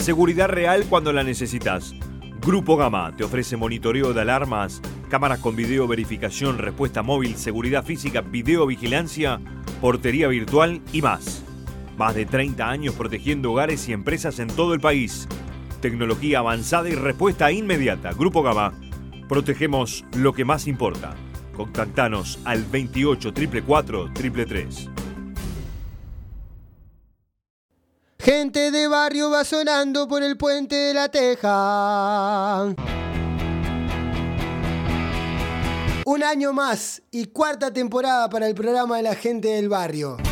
Seguridad real cuando la necesitas. Grupo Gama te ofrece monitoreo de alarmas, cámaras con video verificación, respuesta móvil, seguridad física, videovigilancia, portería virtual y más. Más de 30 años protegiendo hogares y empresas en todo el país. Tecnología avanzada y respuesta inmediata. Grupo Gama. Protegemos lo que más importa. Contactanos al 28 444 333. Gente de barrio va sonando por el puente de la Teja. Un año más y cuarta temporada para el programa de la gente del barrio.